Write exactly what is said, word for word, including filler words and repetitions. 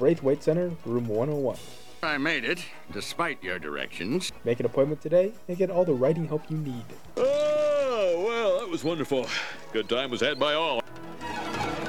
Braithwaite Center, room one oh one. I made it, despite your directions. Make an appointment today and get all the writing help you need. Oh, well, that was wonderful. Good time was had by all.